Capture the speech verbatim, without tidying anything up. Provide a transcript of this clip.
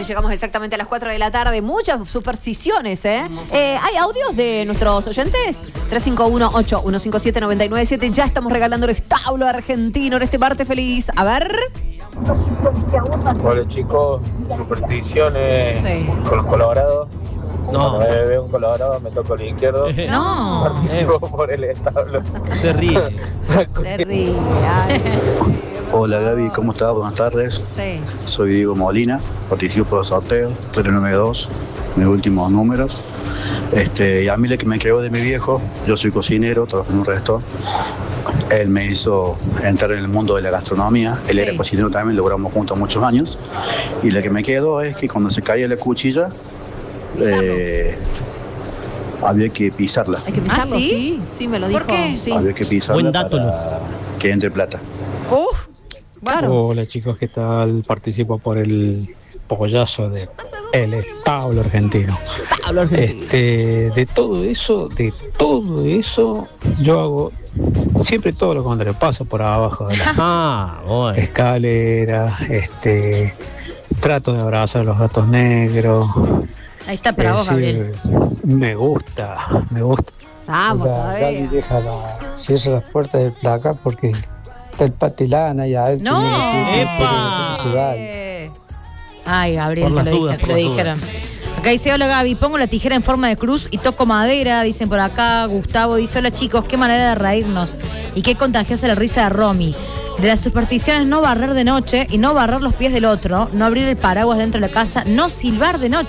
y llegamos exactamente a las cuatro de la tarde. Muchas supersticiones, ¿eh? eh ¿Hay audios de nuestros oyentes? tres cinco uno, ocho uno cinco siete, nueve nueve siete. Ya estamos regalando el establo argentino en este martes feliz. A ver. Hola chicos, supersticiones Sí. con los colorados. No. Cuando me veo un colorado me toco el izquierdo. No. Participo por el establo. Se ríe. Se ríe. Ay. Hola Gaby, ¿cómo estás? Buenas tardes. Sí. Soy Diego Molina, participo por el sorteo tres nueve dos, mis últimos números. Este, y a mí lo que me quedó de mi viejo, yo soy cocinero, trabajo en un restaurante. Él me hizo entrar en el mundo de la gastronomía. Él Sí. era cocinero también, logramos juntos muchos años. Y lo que me quedó es que cuando se caía la cuchilla, eh, había que pisarla. Hay que pisarlo. ¿Ah, sí? sí, sí, me lo dijo. ¿Por qué? Sí. Había que pisarla Buen dato, para que entre plata. Uf, claro. Hola chicos, ¿qué tal? Participo por el pollazo de el establo argentino. Establo argentino. Este, de todo eso, de todo eso, yo hago siempre todo lo contrario, paso por abajo de la Ah, bueno. escalera, este, trato de abrazar a los gatos negros. Ahí está para Es vos, Gabriel. decir, me gusta, me gusta. Vamos, La Gaby todavía. deja la, cierra las puertas del placar porque está el patilán ahí adentro. No. y uno quiere que ¡Epa! se vaya. Eh, Ay, Gabriel, Por te las lo, dudas, dije- por te lo las dijeron. Acá dice, hola Gaby, pongo la tijera en forma de cruz y toco madera, dicen por acá. Gustavo dice, hola chicos, qué manera de reírnos y qué contagiosa la risa de Romy. De las supersticiones, no barrer de noche y no barrer los pies del otro, no abrir el paraguas dentro de la casa, no silbar de noche.